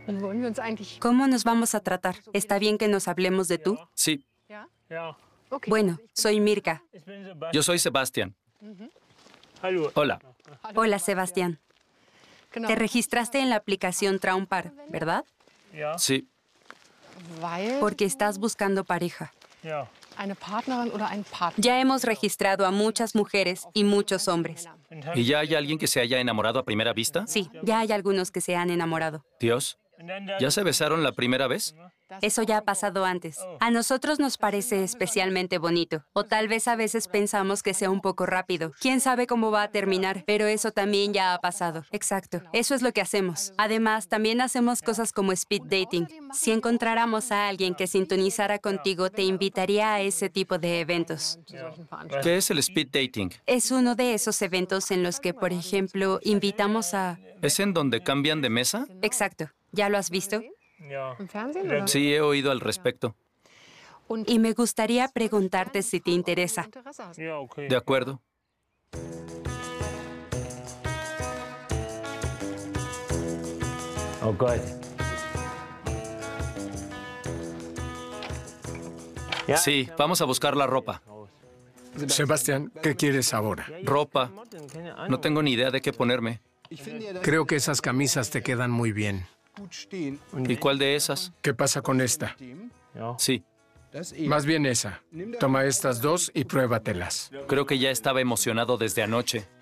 ¿Cómo nos vamos a tratar? ¿Está bien que nos hablemos de tú? Sí, Bueno, soy Mirka. yo soy Sebastián. Hola. Hola, Sebastián. Te registraste en la aplicación Traumpar, ¿verdad? Sí, Porque estás buscando pareja. Ya hemos registrado a muchas mujeres y muchos hombres. ¿y ya hay alguien que se haya enamorado a primera vista? Sí, ya hay algunos que se han enamorado. Dios, ¿ya se besaron la primera vez? Eso ya ha pasado antes. A nosotros nos parece especialmente bonito. O tal vez a veces pensamos que sea un poco rápido. Quién sabe cómo va a terminar, pero eso también ya ha pasado. Exacto. Eso es lo que hacemos. Además, también hacemos cosas como speed dating. Si encontráramos a alguien que sintonizara contigo, te invitaría a ese tipo de eventos. ¿Qué es el speed dating? Es uno de esos eventos en los que, por ejemplo, invitamos a... ¿Es en donde cambian de mesa? Exacto. ¿Ya lo has visto? Sí, he oído al respecto. Y me gustaría preguntarte si te interesa. De acuerdo. Oh, good. Sí, vamos a buscar la ropa. Sebastián, ¿qué quieres ahora? Ropa. No tengo ni idea de qué ponerme. Creo que esas camisas te quedan muy bien. ¿Y cuál de esas? ¿Qué pasa con esta? Sí, Más bien esa. Toma estas dos y pruébatelas. creo que ya estaba emocionado desde anoche.